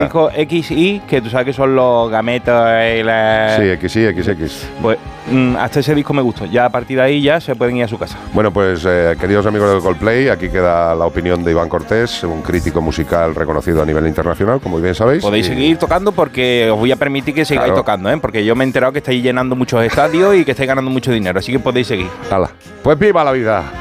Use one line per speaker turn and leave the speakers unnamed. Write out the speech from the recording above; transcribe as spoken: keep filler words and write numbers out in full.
Disco X Y, que tú sabes que son los gametos y la...
Sí, X Y, X X.
Pues mm, hasta ese disco me gustó. Ya a partir de ahí ya se pueden ir a su casa.
Bueno, pues eh, queridos amigos del Coldplay, aquí queda la opinión de Iván Cortés, un crítico musical reconocido a nivel internacional, como bien sabéis.
Podéis
y...
seguir tocando porque os voy a permitir que sigáis
Claro.
tocando, ¿eh? Porque yo me he enterado que estáis llenando muchos estadios y que estáis ganando mucho dinero, así que podéis seguir.
Hala. Pues viva la vida.